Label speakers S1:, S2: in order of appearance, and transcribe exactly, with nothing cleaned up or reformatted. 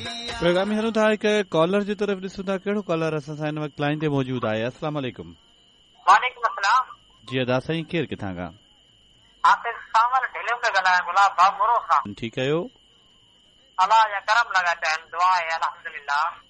S1: Programme में हलूं था हिकु कॉलर जी तरफ़ ॾिसूं था कहिड़ो कॉलर असां सां हिन वक़्तु लाइन ते मौजूदु आहे। अस्सलाम वालेकुम।
S2: वालेकुम अस्सलाम।
S1: जी अदा साईं, केरु किथां खां?
S2: हाफ़िज़ सावल ढिलियो पे ॻाल्हायां गुलाब बाग मुरो खां।
S1: ठीकु आहियो?
S2: अलाह जा करम लॻा पिया आहिनि, दुआ आहे अल्हम्दुलिल्लाह।